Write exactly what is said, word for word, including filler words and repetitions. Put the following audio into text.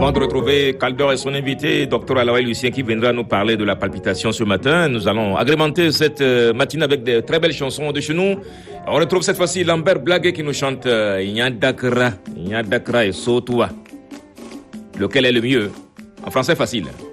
Avant de retrouver Caldor et son invité, docteur Alaoui Lucien, qui viendra nous parler de la palpitation ce matin, nous allons agrémenter cette matinée avec de très belles chansons de chez nous. On retrouve cette fois-ci Lambert Blaguet qui nous chante Inyadakra, Inyadakra et Sotoua. Lequel est le mieux? En français facile.